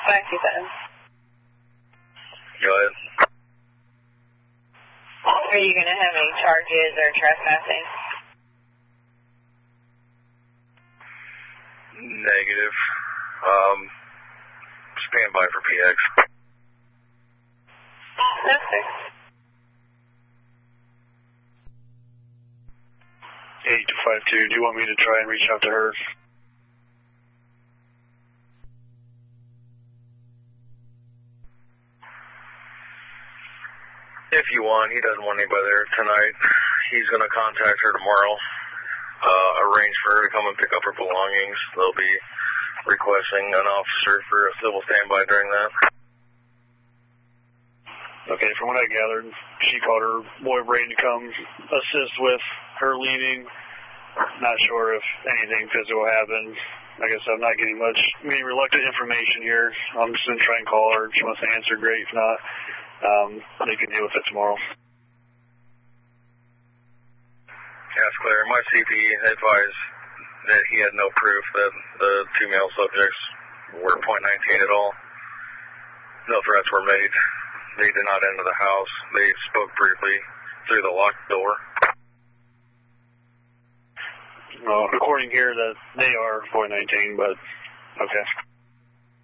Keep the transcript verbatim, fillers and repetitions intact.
five two seven. Go ahead. Are you going to have any charges or trespassing? Negative. Um, stand by for P X. No, sir. eight two five two, do you want me to try and reach out to her? If you want, he doesn't want anybody there tonight. He's going to contact her tomorrow, uh, arrange for her to come and pick up her belongings. They'll be requesting an officer for a civil standby during that. Okay, from what I gathered, she called her boy Braden to come assist with her leaving. Not sure if anything physical happened. Like I said, I'm not getting much, getting reluctant information here. I'm just going to try and call her. If she wants to answer, great. If not, um, they can deal with it tomorrow. That's clear. My C P advised that he had no proof that the two male subjects were point nineteen at all. No threats were made. They did not enter the house. They spoke briefly through the locked door. Well, according here that they are point nineteen, but okay.